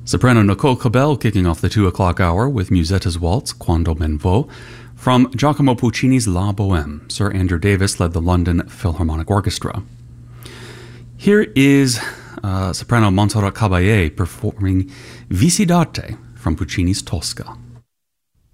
Soprano Nicole Cabell kicking off the 2 o'clock hour with Musetta's Waltz, Quando men vo, from Giacomo Puccini's La Bohème. Sir Andrew Davis led the London Philharmonic Orchestra. Here is soprano Montserrat Caballé performing Vici d'arte from Puccini's Tosca.